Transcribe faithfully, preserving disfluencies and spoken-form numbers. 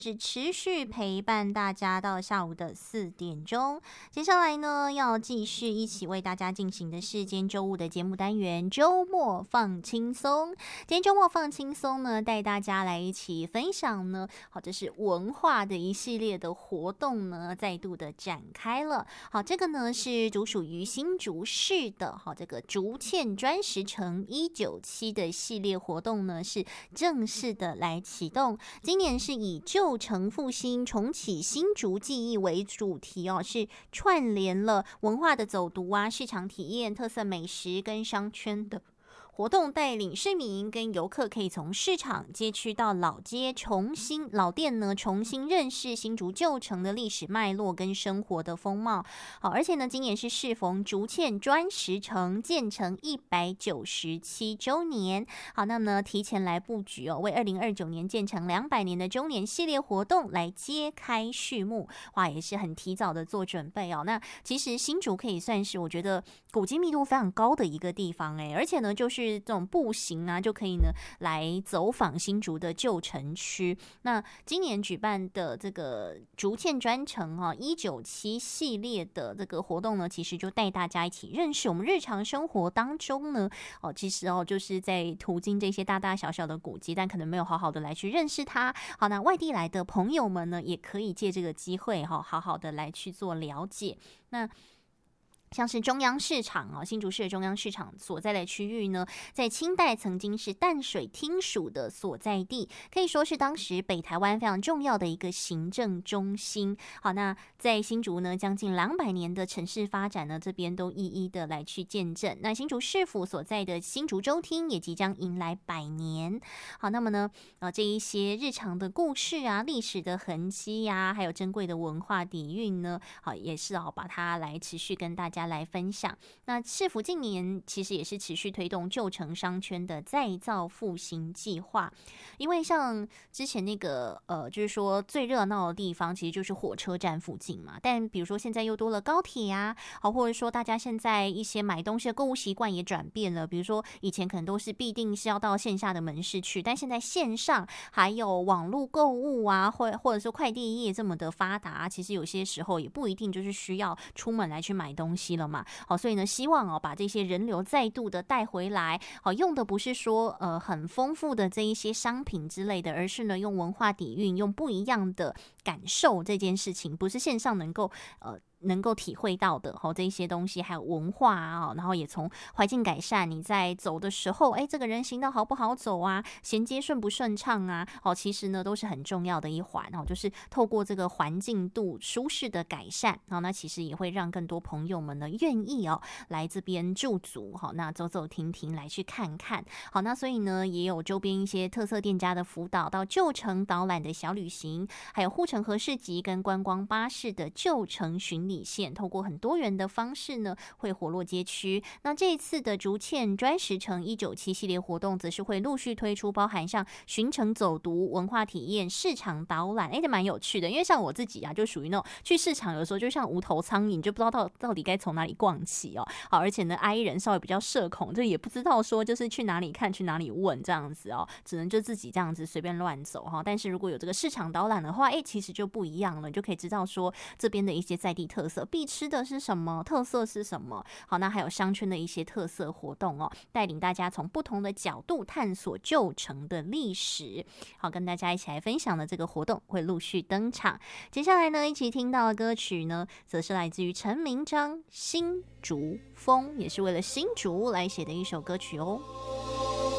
是持续陪伴大家到下午的四点钟。接下来呢，要继续一起为大家进行的是今天周五的节目单元周末放轻松。今天周末放轻松呢，带大家来一起分享呢，好，这是文化的一系列的活动呢，再度的展开了。好，这个呢是独属于新竹市的，好，这个竹堑砖石城一九七的系列活动呢，是正式的来启动。今年是以旧城复兴、重启新竹记忆为主题哦，是串联了文化的走读啊、市场体验、特色美食跟商圈的活动，带领市民跟游客可以从市场街区到老街，重新老店呢重新认识新竹旧城的历史脉络跟生活的风貌。好，而且呢，今年是适逢竹堑砖石城建成一百九十七周年。好，那么呢，提前来布局哦，为二零二九年建成两百年的周年系列活动来揭开序幕。哇，也是很提早的做准备哦。那其实新竹可以算是我觉得古迹密度非常高的一个地方哎，而且呢，就是这种步行啊，就可以呢来走访新竹的旧城区。那今年举办的这个竹堑砖城哈一九七系列的这个活动呢，其实就带大家一起认识我们日常生活当中呢，哦，其实哦就是在途经这些大大小小的古迹，但可能没有好好的来去认识它。好，那外地来的朋友们呢，也可以借这个机会哈，好好的来去做了解。那像是中央市场啊，新竹市的中央市场所在的区域呢，在清代曾经是淡水厅署的所在地，可以说是当时北台湾非常重要的一个行政中心。好，那在新竹呢，将近两百年的城市发展呢，这边都一一的来去见证。那新竹市府所在的新竹州厅也即将迎来百年。好，那么呢，呃，这一些日常的故事啊、历史的痕迹呀、啊，还有珍贵的文化底蕴呢，好，也是好把它来持续跟大家来分享。那市府近年其实也是持续推动旧城商圈的再造复兴计划，因为像之前那个呃，就是说最热闹的地方其实就是火车站附近嘛，但比如说现在又多了高铁啊，好，或者说大家现在一些买东西的购物习惯也转变了，比如说以前可能都是必定是要到线下的门市去，但现在线上还有网络购物啊，或或者说快递业这么的发达，其实有些时候也不一定就是需要出门来去买东西了嘛。好，所以呢，希望哦把这些人流再度的带回来。好，用的不是说呃很丰富的这一些商品之类的，而是呢用文化底蕴，用不一样的感受这件事情，不是线上能够呃。能够体会到的哈，这一些东西还有文化啊，然后也从环境改善，你在走的时候，哎，这个人行道好不好走啊，衔接顺不顺畅啊，哦，其实呢都是很重要的一环哦，就是透过这个环境度舒适的改善，好，那其实也会让更多朋友们呢愿意哦来这边驻足，好，那走走停停来去看看，好，那所以呢也有周边一些特色店家的辅导，到旧城导览的小旅行，还有护城河市集跟观光巴士的旧城巡礼线，透过很多元的方式呢，会活络街区。那这一次的竹堑砖石城一九七系列活动，则是会陆续推出，包含像巡城走读、文化体验、市场导览，哎，这蛮有趣的。因为像我自己啊，就属于那种去市场有时候就像无头苍蝇，就不知道到到底该从哪里逛起哦。好，而且呢，I 人稍微比较社恐，就也不知道说就是去哪里看、去哪里问这样子哦，只能就自己这样子随便乱走哈。但是如果有这个市场导览的话，哎，其实就不一样了，你就可以知道说这边的一些在地特色，必吃的是什么，特色是什么。好，那还有商圈的一些特色活动哦，带领大家从不同的角度探索旧城的历史。好，跟大家一起来分享的这个活动会陆续登场。接下来呢，一起听到的歌曲呢，则是来自于陈明章《新竹风》，也是为了新竹来写的一首歌曲哦。